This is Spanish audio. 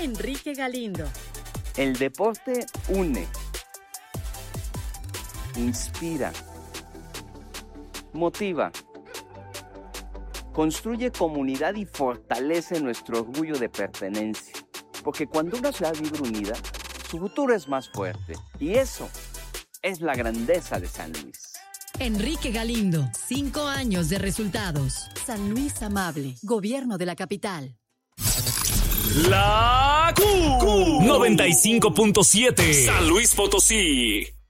Enrique Galindo. El deporte une, inspira, motiva, construye comunidad y fortalece nuestro orgullo de pertenencia. Porque cuando una ciudad vive unida, su futuro es más fuerte. Y eso es la grandeza de San Luis. Enrique Galindo, 5 años de resultados. San Luis Amable, Gobierno de la Capital. La Q 95.7 San Luis Potosí.